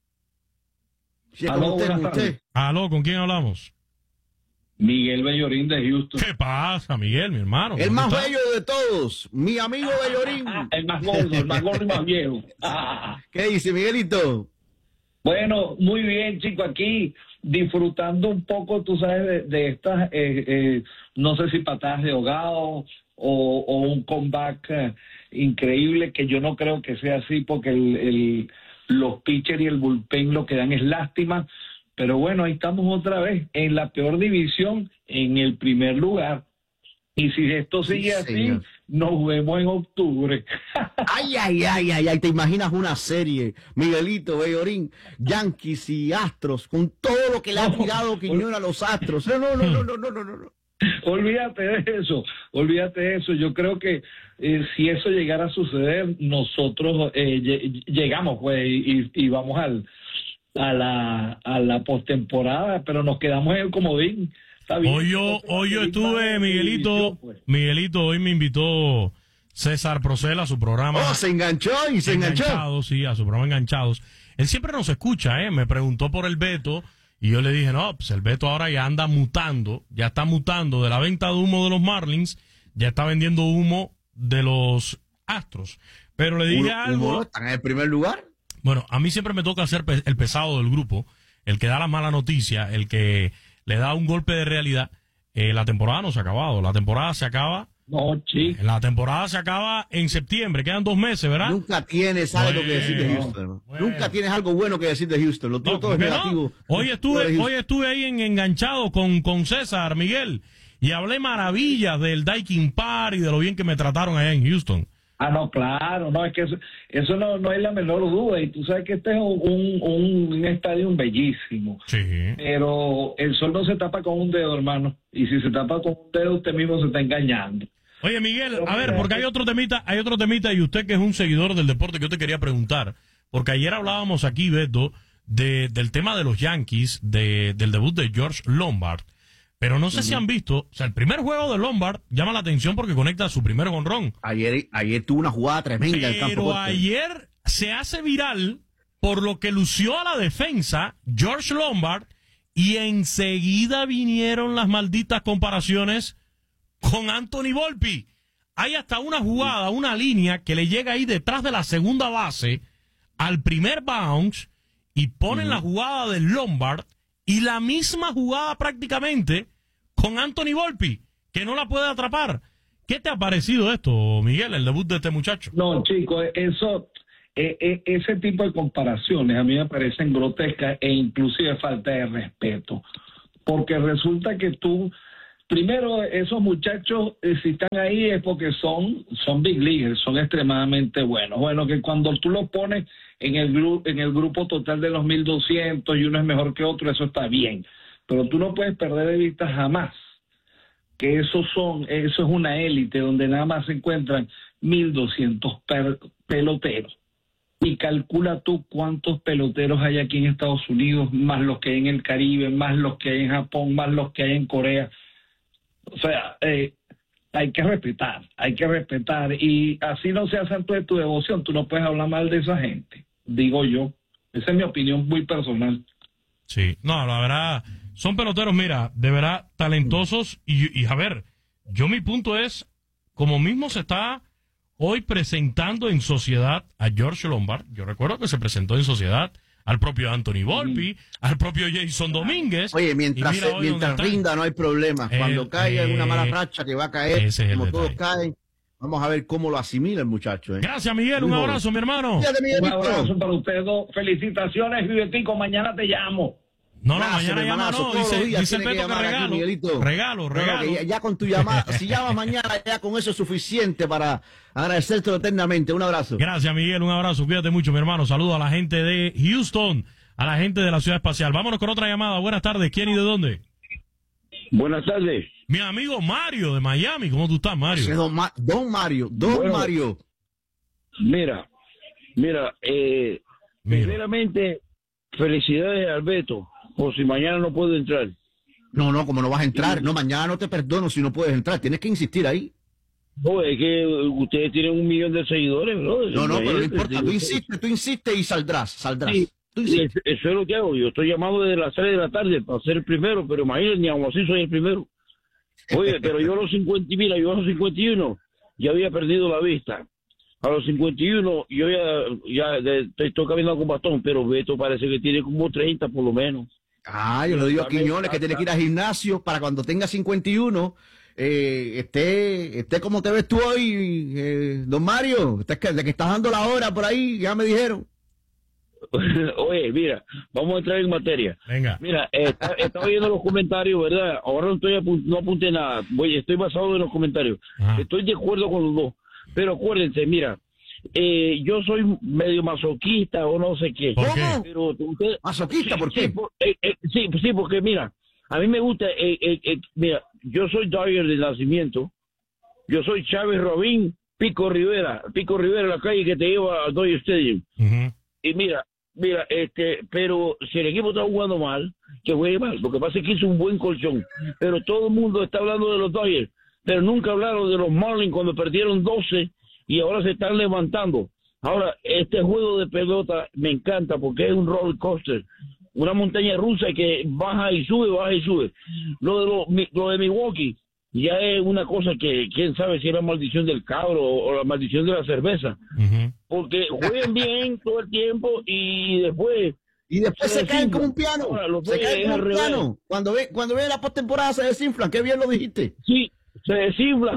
Aló, ¿con quién hablamos? Miguel Bellorín de Houston. ¿Qué pasa, Miguel, mi hermano? El más bello de todos, mi amigo Bellorín. El más gordo y más viejo. ¿Qué dice, Miguelito? Bueno, muy bien, chico, aquí disfrutando un poco, tú sabes, de estas, no sé si patadas de ahogado o un comeback increíble, que yo no creo que sea así, porque los pitchers y el bullpen lo que dan es lástima, pero bueno, ahí estamos otra vez en la peor división, en el primer lugar, y si esto sigue así, nos vemos en octubre. Ay, te imaginas una serie, Miguelito, Bellorín, Yankees y Astros, con todo lo que le ha tirado Quiñones a los Astros. No. Olvídate de eso. Yo creo que si eso llegara a suceder, nosotros llegamos pues y vamos a la postemporada, pero nos quedamos en el comodín. Está bien. Hoy yo estuve, Miguelito, hoy me invitó César Procel a su programa. Se enganchó. Sí, a su programa Enganchados. Él siempre nos escucha, me preguntó por el Beto. Y yo le dije, no, pues el Beto ahora ya está mutando de la venta de humo de los Marlins, ya está vendiendo humo de los Astros. Pero le dije algo. ¿Están en el primer lugar? Bueno, a mí siempre me toca ser el pesado del grupo, el que da la mala noticia, el que le da un golpe de realidad. La temporada no se ha acabado, la temporada se acaba No, chico. La temporada se acaba en septiembre, quedan 2 meses, ¿verdad? Nunca tienes algo que decir de Houston. Nunca tienes algo bueno que decir de Houston. Lo tuyo todo es negativo. Hoy estuve ahí enganchado con César, Miguel, y hablé maravillas del Daikin Park y de lo bien que me trataron allá en Houston. Ah, no, claro, no, es que eso no es la menor duda, y tú sabes que este es un estadio bellísimo, sí. Pero el sol no se tapa con un dedo, hermano, y si se tapa con un dedo, usted mismo se está engañando. Oye, Miguel, a ver, porque hay otro temita, y usted que es un seguidor del deporte que yo te quería preguntar, porque ayer hablábamos aquí, Beto, del tema de los Yankees, del debut de George Lombard. Pero no sé si han visto, o sea, el primer juego de Lombard llama la atención porque conecta su primer jonrón. Ayer tuvo una jugada tremenda en el campo. Pero ayer se hace viral por lo que lució a la defensa George Lombard, y enseguida vinieron las malditas comparaciones con Anthony Volpi. Hay hasta una jugada, una línea que le llega ahí detrás de la segunda base al primer bounce y ponen la jugada de Lombard y la misma jugada prácticamente con Anthony Volpi, que no la puede atrapar. ¿Qué te ha parecido esto, Miguel, el debut de este muchacho? No, chicos, ese tipo de comparaciones a mí me parecen grotescas e inclusive falta de respeto, porque resulta que primero, esos muchachos, si están ahí es porque son big leaguers, son extremadamente buenos. Bueno, que cuando tú los pones en el grupo total de los 1,200 y uno es mejor que otro, eso está bien. Pero tú no puedes perder de vista jamás que eso es una élite donde nada más se encuentran 1,200 peloteros. Y calcula tú cuántos peloteros hay aquí en Estados Unidos, más los que hay en el Caribe, más los que hay en Japón, más los que hay en Corea. O sea, hay que respetar, y así no sea santo de tu devoción, tú no puedes hablar mal de esa gente, digo yo. Esa es mi opinión muy personal. Sí, no, la verdad, son peloteros, mira, de verdad, talentosos, y a ver, mi punto es, como mismo se está hoy presentando en sociedad a George Lombard, yo recuerdo que se presentó en sociedad al propio Anthony Volpi, al propio Jason Domínguez. Oye, mientras rinda no hay problema. Cuando caiga en una mala racha que va a caer, como todos caen, vamos a ver cómo lo asimila el muchacho. Gracias, Miguel. Un abrazo, mi hermano. Un abrazo para ustedes dos. Felicitaciones, Vivetico. Mañana te llamo. No, mañana llama no. Dice Beto que regalo. Ya con tu llamada, si llamas mañana, ya con eso es suficiente para agradecerte eternamente. Un abrazo. Gracias, Miguel. Un abrazo. Cuídate mucho, mi hermano. Saludos a la gente de Houston, a la gente de la Ciudad Espacial. Vámonos con otra llamada. Buenas tardes. ¿Quién y de dónde? Buenas tardes. Mi amigo Mario de Miami. ¿Cómo tú estás, Mario? Don Mario. Mira, primeramente, felicidades al Beto. O si mañana no puedo entrar. No, como no vas a entrar. No, mañana no te perdono si no puedes entrar. Tienes que insistir ahí. No, es que ustedes tienen 1 millón de seguidores, bro. No, pero no importa. Tú insistes y saldrás. Sí, eso es lo que hago. Yo estoy llamado desde las 3 de la tarde para ser el primero, pero imagínate, ni aún así soy el primero. Oye, pero yo a los 51 ya había perdido la vista. A los 51 yo ya estoy caminando con bastón, pero Beto parece que tiene como 30 por lo menos. Yo le digo a Quiñones que tiene que ir al gimnasio para cuando tenga 51, esté como te ves tú hoy, don Mario, de que estás dando la hora por ahí, ya me dijeron. Oye, mira, vamos a entrar en materia. Venga. Mira, estaba viendo los comentarios, ¿verdad? Ahora no apunté nada, estoy basado en los comentarios. Estoy de acuerdo con los dos, pero acuérdense, mira, yo soy medio masoquista o no sé qué. ¿Por qué? Pero ¿Masoquista? ¿Por qué? Sí, porque mira, a mí me gusta, mira, yo soy Dodger de nacimiento, yo soy Chávez Robín, Pico Rivera, la calle que te lleva al Dodger Stadium. Y mira, pero si el equipo está jugando mal, que juegue mal. Lo que pasa es que hizo un buen colchón. Pero todo el mundo está hablando de los Dodgers, pero nunca hablaron de los Marlins cuando perdieron 12 y ahora se están levantando. Ahora, este juego de pelota me encanta porque es un roller coaster, una montaña rusa que baja y sube. Lo de Milwaukee ya es una cosa que quién sabe si es la maldición del cabro o la maldición de la cerveza. Porque juegan bien todo el tiempo y después se caen como un piano. Se caen como un piano. Cuando ve la postemporada se desinflan. Qué bien lo dijiste. Sí, se desinflan.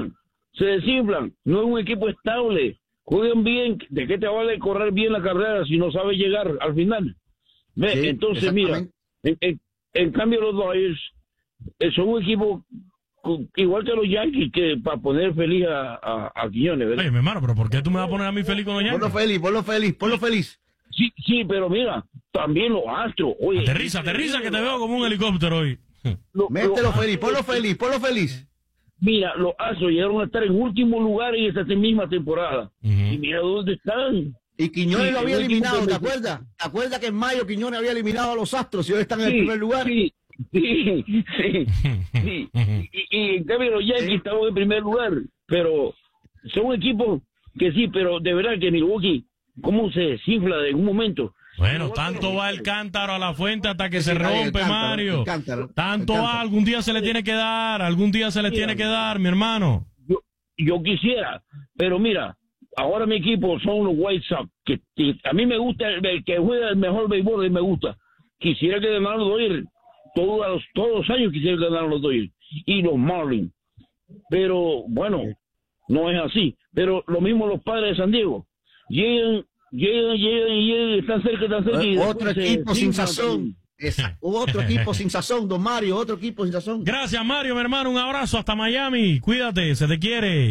se desinflan. No es un equipo estable. Juegan bien. ¿De qué te vale correr bien la carrera si no sabes llegar al final? Sí, entonces, mira, en cambio los Dodgers son un equipo igual que los Yankees, que para poner feliz a Quiñones, ¿verdad? Oye, mi hermano, pero ¿por qué tú me vas a poner a mí feliz con los Yankees? Ponlo feliz. Sí, pero mira, también los Astros. Oye, aterriza, que te veo como un helicóptero hoy. Mételo feliz, ponlo feliz. Mira, los Astros llegaron a estar en último lugar en esta misma temporada. Y mira dónde están. Y Quiñones lo había eliminado, ¿te acuerdas? ¿Te acuerdas que en mayo Quiñones había eliminado a los Astros y hoy están en el primer lugar? Sí. Y en cambio los Yankees estaban en primer lugar. Pero son equipos que sí, pero de verdad que Milwaukee, ¿cómo se desinfla en un momento? Bueno, tanto va el cántaro a la fuente hasta que se rompe, Mario. Tanto va, algún día se le tiene que dar, mi hermano. Yo quisiera, pero mira, ahora mi equipo son los White Sox, que a mí me gusta, el que juega el mejor béisbol, me gusta. Quisiera que ganaran los Dodgers, todos los años quisiera que ganaran los Dodgers, y los Marlins. Pero, bueno, no es así. Pero lo mismo los Padres de San Diego. Llegan, están cerca. Otro equipo sin sazón. Otro equipo sin sazón, don Mario, otro equipo sin sazón. Gracias, Mario, mi hermano, un abrazo hasta Miami. Cuídate, se te quiere.